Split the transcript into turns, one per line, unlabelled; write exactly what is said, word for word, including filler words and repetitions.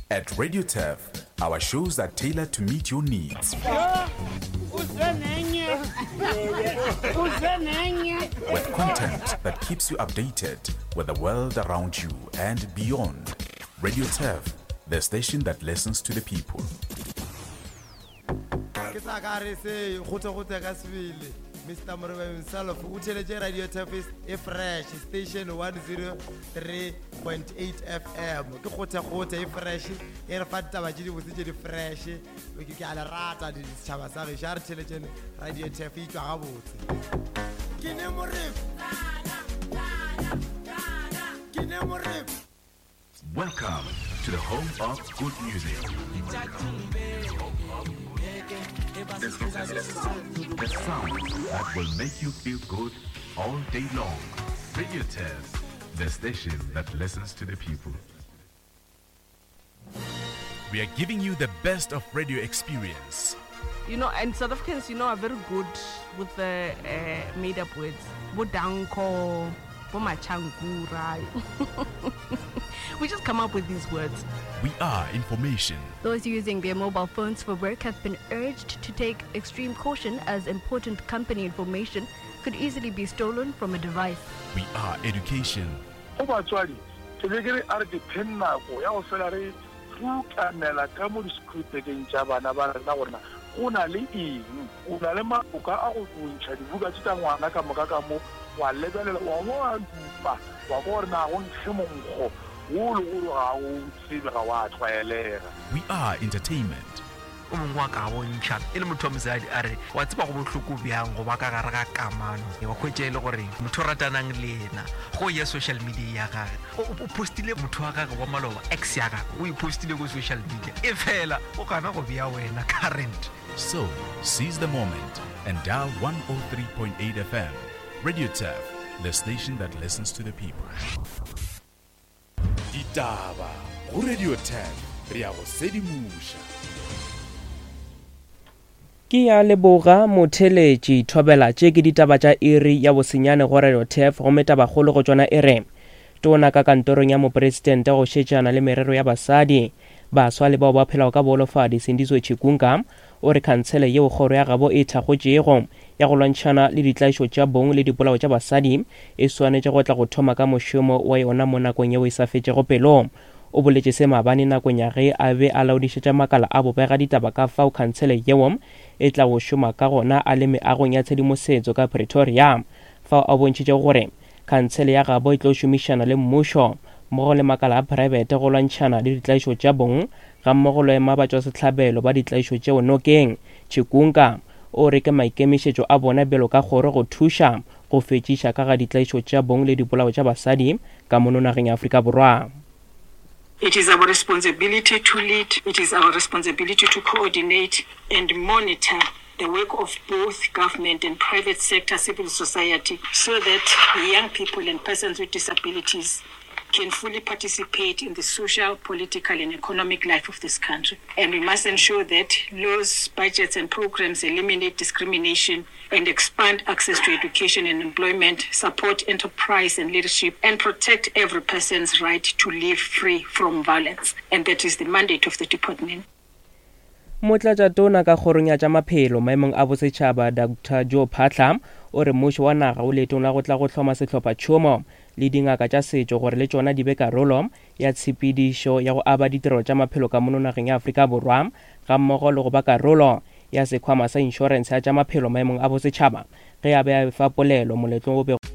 At Radio T E F, our shows are tailored to meet your needs. With content that keeps you updated with the world around you and beyond. Radio T E F, the station that listens to the people.
Mister Morobe himself, who tell you Radio T E F is a fresh station one oh three point eight F M. Ke khotha khotha e fresh, e re fatta ba jidi botse di fresh. We ke ala rata di tshaba sa re share television Radio T E F e tswa ga botse. Ke ne Morobe. Ke ne Morobe.
Welcome to the home of good music. The sound that will make you feel good all day long. Radio T E F, the station that listens to the people. We are giving you the best of radio experience.
You know, and South Africans, you know, are very good with the uh, made-up words. Bodanko, bomachangura. We just come up with these words.
We are information.
Those using their mobile phones for work have been urged to take extreme caution as important company information could easily be stolen from a device.
We are education. We are entertainment.
Social media postile motho wa gaga wa maloba ex ya gaga o ipostile go social media e fela o kana go bia wena current.
So seize the moment and dial one oh three point eight F M. Radio T E F, the station that listens to the people.
Ditaba go Radio T E F re ya go sedimusha.
Ke ya leboga motheletši thobela tše ke ditaba tša iri ya bosenyane go Radio T E F go meta bagolo go tšwana ere tona ka kantorong ya mopresidente go šetšana le merero ya basadi baswa le bao ba phelago ka bolofadi Sindiso Chikunga o re khansele yeo kgoro ya gabo e thakgotšego ya go lwantšhana le ditlaešo tša bong le dipolao tša basadi e swanetše go tla go thoma ka mošomo wa yona mo nakong yeo e sa fetšego pelo o boletše se maabane nakong ya ge a be a laodišetša makala a bobega ditaba ka fao khansele yeo e tla go šoma ka gona a le meagong ya tshedimosetso ka Pretoria fao a bontšitše gore khansele ya gabo e tlo šomišana le mmušo mmogo le makala a private go lwantšhana le ditlaešo tša bong ga mmogo le ema batšwa setlhabelo ba ditlaešo tšeo nokeng Chikunga o re ke maikemišetšo a bona belo ka kgoro go thuša go fetšiša ka ga ditlaešo tša bong le dipolao tša basadi ka mono nageng ya Afrika Borwa.
It is our responsibility to lead, it is our responsibility to coordinate and monitor the work of both government and private sector civil society so that young people and persons with disabilities can fully participate in the social, political and economic life of this country. And we must ensure that laws, budgets and programs eliminate discrimination and expand access to education and employment, support enterprise and leadership, and protect every person's right to live free from violence. And that is the mandate of the department.
Motlatša tona ka kgorong ya tša maphelo maemong a bosetšhaba Doctor Joe Phaahla o re mmušo wa naga o letong la go tla go hloma sehlopha-tšhomo le dingaka tša setšo gore le tšona di be karolo ya tshepedišo ya go aba ditirelo tša maphelo ka mono nageng ya Afrika Borwa ga mmogo le go ba karolo ya sekhwama sa insurance ya tša maphelo maemong a bosetšhaba ge a be a fa polelo moletlong o be